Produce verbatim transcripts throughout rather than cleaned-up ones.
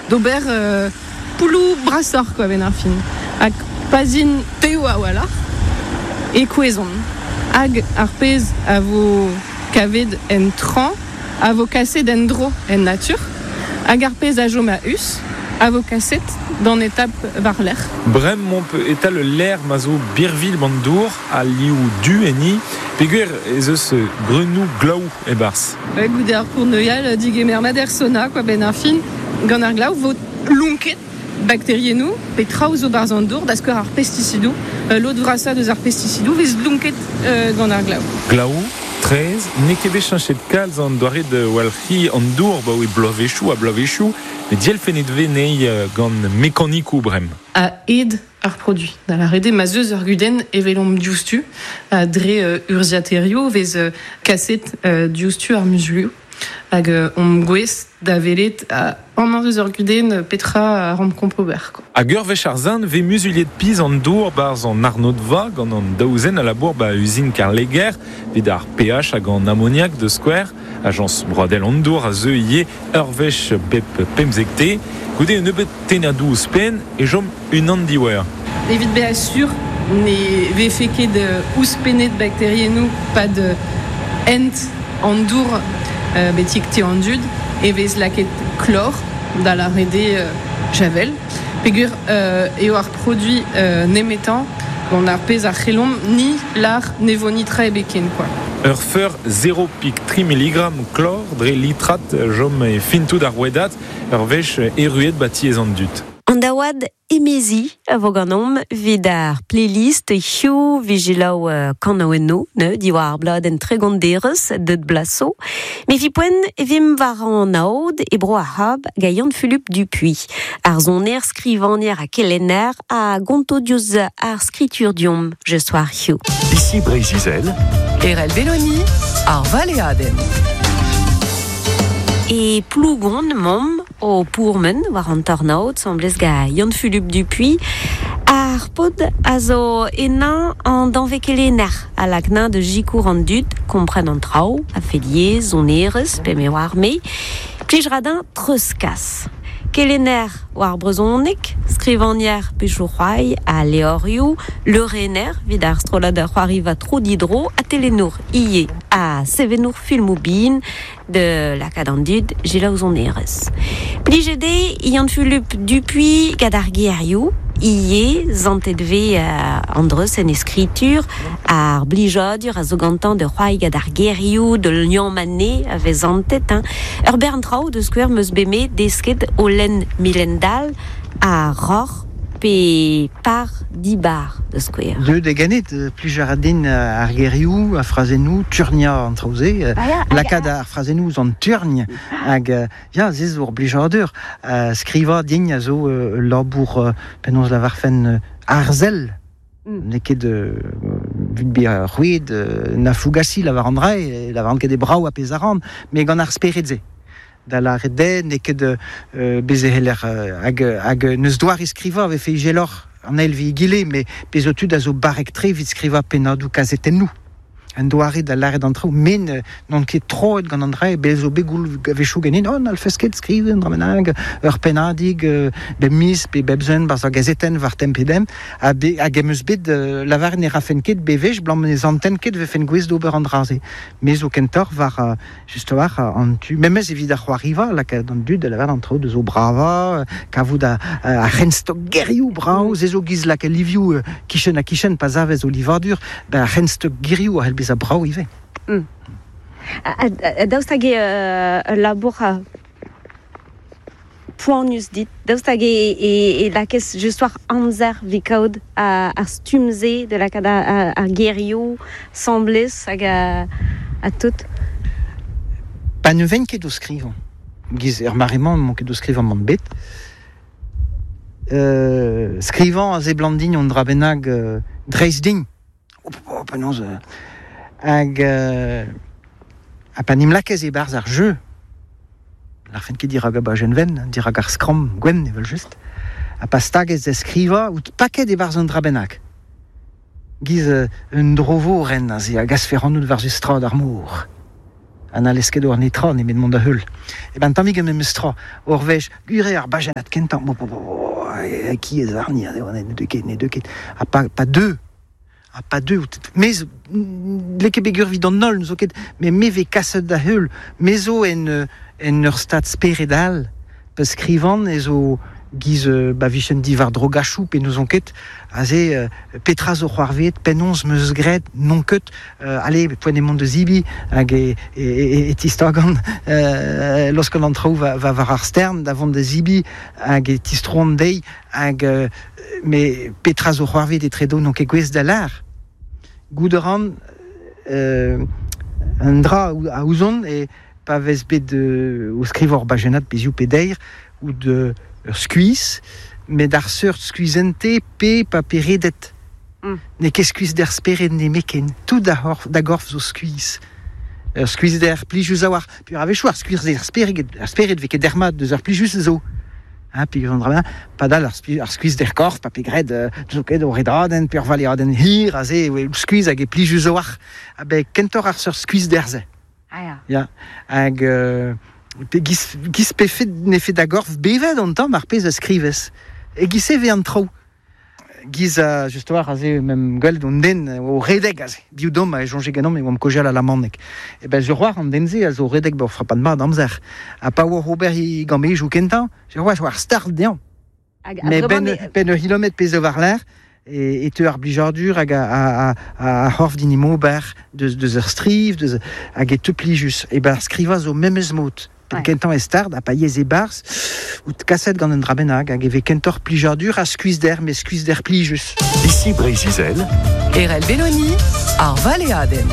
d'ober euh, poulou brassor quoi ben ar fin. Hag pazin teo a wala e kouezon. Hag ar pez a vo kavet en tran, a vo kaset en dro en natur. Hag ar pez a jom a us, a vo kaset dans étape var l'air. Brem mon peu étal l'air mazo birvil bandour a liou du eni peguer ez eus grenou glaou e bars. Ouais, goude ar courneuial digemer mader sona quoi ben ar fin gant ar glaou vo lunket bactérienou pe traoù zo barz an dour daskeur ar pesticidou euh, l'autre vrasa deus ar pesticidou vez lunket euh, gant ar glaou. Glaou treize ne ket bet chanchet kalz an doare de walc'hi an dour ba oe blavechou a blavechou mais diel fenet venei euh, gant mekanikou brem. A ed ar produit. Da la rede ma zeus ur guden evelom dioustu a dre euh, urziaterio vez euh, kaset euh, dioustu ar musulio. Hag euh, om gwez da velet a an an deus ur guden petra a ram kompober. Hag ur vech ar zan ve musuliet piz an dour barz an arnaud va gant an daouzen a labour ba usine Karleger vid ar pH hag an ammoniak de skwer agence brodel an dour a zeu ie ur vech pep pemzekte goude un ebet tenadou ouspen e jom un an diwer. Evit be assur ne ve feket de ouspenet bactérienou pa de ent an dour euh, betik te an dud e vez laket chlor da la rede euh, javel. Pegur euh, eo ar produit euh, nemetan gant ar pez ar c'helom ni lar nevonitra e beken quoi. Ur feur zéro virgule trois milligrammes chlor dre litrat jom e fintout ar wedat ur vech eruet bati ez an dut. An daouad emezi a vo ganom vid ar playlist hiou vigilau uh, kanaouenno, ne, diwar ar blad en tregonderez deud blaso. Me vi poen vim var an aod e bro a hab gaillan Philippe Dupuis. Ar zoner skrivanier a kelenner a gonto diouz ar skritur diom je soar hiou. Ici Brézizel. Erel Belloni, ar Valéaden. E plougon mom o pourmen war an tornaud semblez ga Yann Philippe Dupuis ar pod a zo enan an danvekelener a lagnin de jikour an dud kompren an trao a felier zonerez pe me war me plij radin treuskas. Kelener war brezonek, skrivanier pechou c'hoai a leorioù, le rener vid ar strolader c'hoari va tro d'hydro a telenour ie a sevenour filmoubin de la kadandud gelaou zonerez. Plijede Yann Philippe Dupuis gad ar gerioù ie zantedve uh, andreus en eskritur ar blijodur a zo gantan de c'hoai gad ar gerioù de lion mané a vez zantet hein. Ur bern trao de skwer meus beme desket o len milendal a ror pe par dibar de skwer. De de ganet plijar adin ar gerioù a frazenou turnia an traoze lakad ar frazenou zan turn hag ya zezour blijadur skriva din a zo labour penons la varfen arzel ne ket de vid be ruid na fougassi la var andrei la var ket de brao a pezaran me gant ar speredze da la rede ne ket de euh, bezeheller hag hag neus doar e skriva ave fe gelor an elvi gile mais pezotud a zo barek tre vid skriva penadou kazeten nou un doare da l'arrêt d'entrée men non ket tro gant andrei bezo begoul vechou ganin on al fesket skriven dramenag ur penadig be mis be bebzen bas a gazeten var tempedem a be a gemeus bet lavar ne rafen ket bevej blanc les antennes ket ve fen gwez d'ober andraze mais au kentor var juste war an tu même évidemment c'hoariva la ka dans dud de lavar d'entrée de zo brava kavoud a a renstok geriou brao zezo giz la ka liviou kichen a kichen pas avez olivadur ba renstok geriou a a brao ive. Mm. Daoust hag e labour a poanus dit. Daoust hag e lakez just war amzer vikaout ar stumze de lakad ar gerioù semblez hag a tout. Pa ne ven ket o skrivan. Giz er marement mon ket o skrivan man bet. Euh, skrivan a ze blandin on drabenag euh, dreiz din. Oh, oh, penons... Euh, hag uh, a panim lakez e barz ar jeu ar fen ket dirag a bajenven dirag ar skram gwen evel just a pa stagez e skriva out paket e barz an drabennak giz uh, un drovo ren a ze a gaz ferranout var just strad ar mour an alesket oar netra, ne met mont da heul. E ben tamig em emestra, or vech, gure ar bajenat kentan, bo, bo, bo, bo, e ki ez arni, ne deux ket, ne deux ket, a pa, pa deux, a pa deux, mais, leke begur vid an nol, zo ket, mais me ve kaset da heul, me zo en, en ur stad speredal, peus skrivan, e zo, giz uh, ba vichen divar drogachou pe nous enquête azé uh, petra zo c'hoarvet penonz meus gret non ket uh, allez poen emont de zibi hag e, e, e, e tistagan uh, lorsque l'on trouve va, va var ar stern davant de zibi hag e tistron dei hag uh, mais petra zo c'hoarvet e tredo non ket gwez da lar gouderan uh, un dra a ouzon e pa vez bet de o skrivor bajenat bezioù pedeir ou de skuiz, met d'ar seurt skuizente pe pa peredet. Mm. Ne ket skuiz der speret ne meken. Tout da, da gorf zo skuiz. Ur skuiz der plijus a war. Puis ar vechou ar skuiz der speret, ar speret veket dermat deus ar plijus zo. Hein, puis on drama, pas dal ar, ar skuiz der gorf, pa pegred, euh, zo ket o redaden, puis ar vali aden hir, a ze, ou skuiz hag e plijus a war. Ha be, kentor ar seurt skuiz der ze. Ah ya. Ya. Hag... Euh, Giz, giz pe fet ne fet da gorf bevet an tamm ar pez a skrivez. E giz e ve an trao. Giz a, just war, a ze, mem gweld on den o redeg a ze. Biou dom a e jonge ganon me oam kojal a la mannek. E ben, je roar an den ze a zo redeg bor frapan mat amzer. A pa oa Robert i gammej ou kentan, je roar war start dean. Me ben, ben ur kilomet pez war l'air, et, et te ar blijardur hag a, a, a, a horf din imober deus, deus ur striv, deus, hag e te plijus. E ben, skriva zo memez mot. Ouais. Kentan est stard, a pa yez e bars, ou kaset gant un drabenag, hag eve kentor plijardur a skuiz der, mais skuiz der plijus. Ici Brézizel. R L Belloni, ar Valeaden.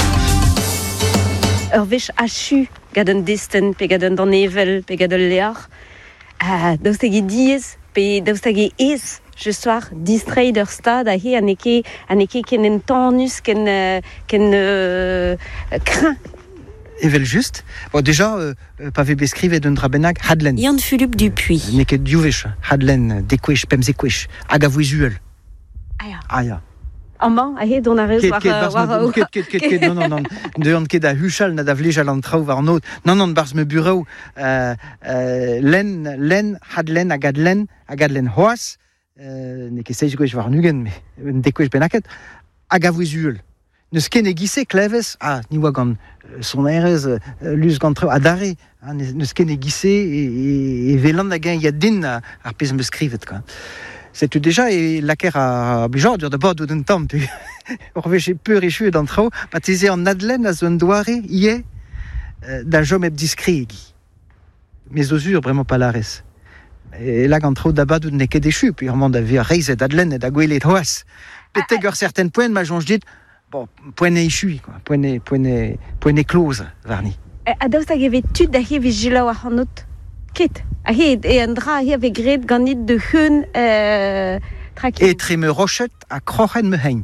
Ur vech achu, gad un desten, pe gad un dan evel, pe gad un lear, uh, daoust hag e diez, pe daoust hag e ez, je soir distrait ur stad, a he an eke, an eke ken en tannus, ken, uh, ken uh, krin. Evel just. Bon, déjà, euh, pa ve beskrivet d'un drabenag hadlen. Yann Philippe Dupuis. Euh, Neket diuvech, hadlen, dekwech, pemzekwech, hag a voezuel. Aya. Aya. Amman, a he, don a reus war... Ket, ket, ket, ket, ket, ket, non, non, non. De an ket a huchal na da vlejal an trao war not. Non, non, barz me bureau, euh, euh, len, len, hadlen, hag adlen, hag adlen hoaz, euh, neket seiz gwech war nugen, me, dekwech benaket, hag a voezuel. Neus ken e gise klevez, ah, ni oa gant son erez, uh, lus gant treo adare, ah, neus ken e gise e, e, e velan da gen ya din ar pez me skrivet, quoi. C'est tout déjà, et laquer a bijor dur d'abord d'un temps, puis or vech e peur e chue d'an trao, pa teze an adlen a zon doare, ie, uh, da jom eb diskri egi. Mes osur, vraiment pas l'ares. Et là, gant trao d'abord d'un eket e chue, puis armand a ve a reiz et adlen et a gwelet hoaz. Peteg ur certain point, ma jonge dit, bon, poene ishui, quoi. Poene, poene, poene close, varni. A daoust hag eve tud a he ve jilaou a hanot ket. A he, e an dra a he ave gret ganit de heun euh, trakin. Et treme rochet a krochen me hein.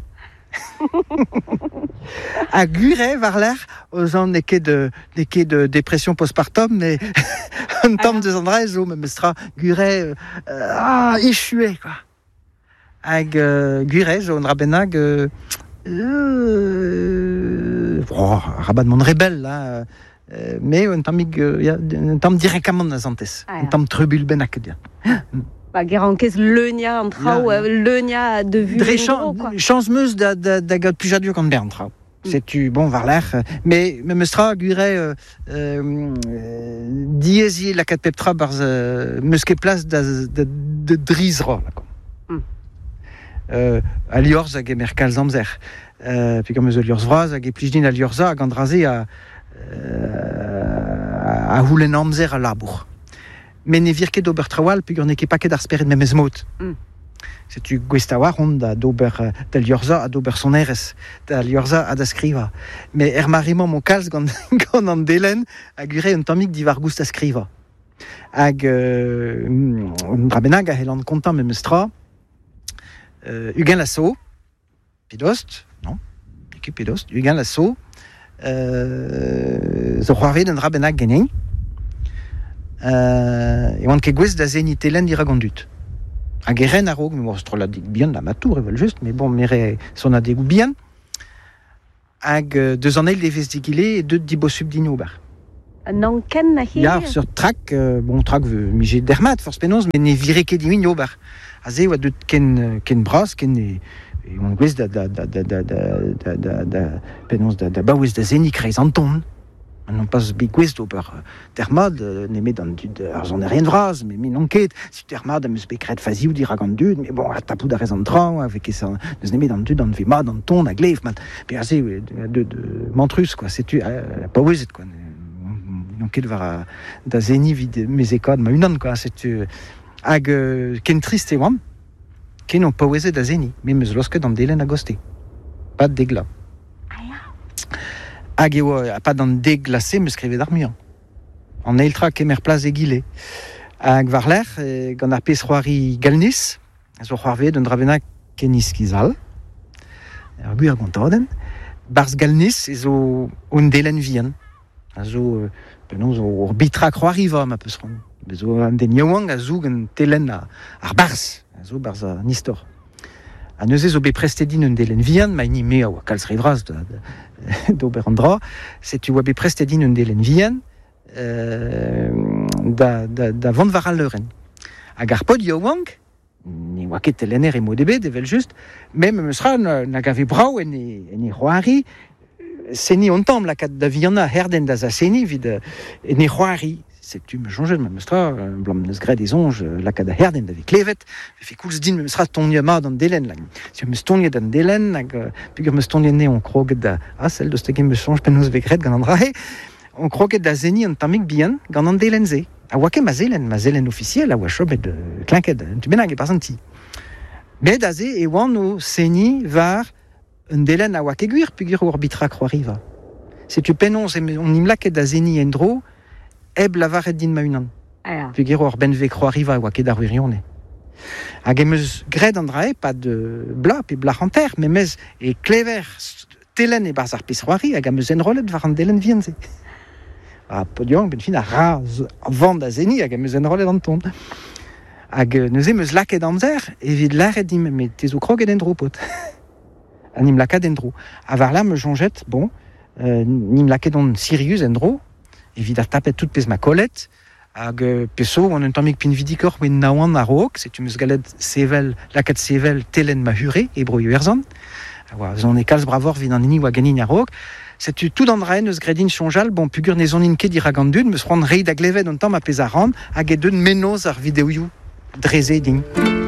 A gure var l'air, aux an neke de, neke de dépression postpartum, mais un temps de zandrez, zo me mestra gure, euh, ah, ishué, quoi. Hag euh, gure, zo un rabenag, euh, Euh, oh, rabat mon rebel là, euh, mais un tam euh, un tam directement na zantes, ah, un tam trubul benak dia. Ba gerankez leunia an trao, leunia de vue. Dre chance meus da da da gad plujadur kan bern trao. C'est tu bon var l'air, mais me mestra gure euh, euh, diezi la kat peptra barz euh, meske place da de de drizra là quoi. Euh, a liorz hag e merkal zamzer. Euh, puis comme eus liorz vraz hag e plijdin a liorza hag andraze a, euh, a houlen amzer a labour. Men ne vir ket d'ober trawal, puis ur ne ket pa ket ar speret memez mot. Mm. Setu gwesta war on da d'ober da liorza a d'ober son erez, da liorza a da skriva. Mais er marimant mon kalz gant, gant an delen hag ure un tamik divar goust a skriva. Hag euh, un drabenag a helan kontan memez tra, Euh, Huguin Lasso, Pidost, non, équipe Pidost, Huguin Lasso, euh, zo c'hoarvet un drabenag genin, euh, e oant ket gwez da zenit elen diragondut. Hag e ren a rog, me mos tro la dig bien la matour, evel just, mais bon, mere son a degou bien. hag euh, deux anel devez digile et deux dibo subdinober. Non ken na hi. Ja, sur track, euh, bon, track veut miger dermat, force penaos, mais ne vire ket divin yober. Aze, oa deut ken, ken bras, ken e, e on gwez da, da, da, da, da, da, da, da, penaos da, da baouez da zeni kreiz an ton. Non pas big gwez d'ober dermat, ne met dan dud ar zon erien vraz, mais mi non ket, si dermat, am eus bekret fazi ou dir hag an dud, mais bon, a tapou da rez an dran, avec ça, neus ne met dan dud an vemad, an ton, a glev, mat, pe aze, de, de, mantrus, quoi, c'est tu, euh, pas oezet, quoi. Non ket var da zeni vid mes ekad ma unan, quoi, c'est tu, hag euh, ken trist e oam, ken on pa oezet da zeni, mais meus losket an delen a goste, pas de degla. Hag eo a pas d'an deg glacé me skrivet ar muian. An eiltra kemer plaz egile. Hag war l'er, e, gant ar pez c'hoari galnis, a zo c'hoarvet un dravena kenis kizal, ar gwir gontaden, barz galnis e zo un delen vian. A zo, penaos, ur bitra c'hoari va ma peus ron. Be zo an den yaouang a zoug un telen a, ar barz, a zo barz a nistor. A neuze zo be prestedin un delen vian, ma ini me a oa kalz revraz da, da, d'ober an dra, se tu oa be prestedin un delen vian euh, da, da, da vant var al leuren. Hag ar pod yaouang, ni oa ket telener e modebe, devel just, mem meus ra na gave brau en e, en e c'hoari, seni ontam lakat da viana herden da za seni vid en e c'hoari. C'est tu me changes de ma mestra, blam neus gret des onges, lakat da herden da ve klevet, fe fe koulz din me mestra tonje ma dan delen lag. Si me stonje dan delen, hag pugur me stonje ne on kroget da, ah, sel de stege me change penaos ve gret gant an drahe, on kroget da zeni an tamik bihan gant an delen ze. A oa ket ma zelen, ma zelen officiel, a oa chobet uh, klinket, tu benag e parzanti. Bet a ze e oan o seni var un delen a oa ket gwir pugur ur bitra c'hoari va. Se tu penons, on im laket da zeni endro, eb lavaret din ma unan. Ah. Pugur ur benve c'hoari va oa ket ar wirionne. Hag em eus gred an drae, pa de bla, pe bla c'hanter, me mez e klever telen e barz ar pez c'hoari, hag am eus enrolet var an delen vian ze. A podion, ben fin a ra vant da zeni, hag am eus enrolet an ton. Hag neus em eus laket amzer, evit laret din, me te zo kroget en dro pot. An im lakat en dro. A var la me jonget, bon, euh, nim laket an Sirius en dro, evit ar tapet tout pez ma kolet, hag euh, peso an un tammig pin vidikor oen naouan ar rook, se tu meus galed sevel, lakat sevel telen ma hure, e bro erzan, oa, zon e kalz bravor vid an ini oa ganin ar rook, se tu tout an draen eus gredin chonjal, bon pugur ne zon in ket dir hag an dud, meus ron reid a glevet an tamm a pez a ran, hag e deud menoz ar videoioù dreze din.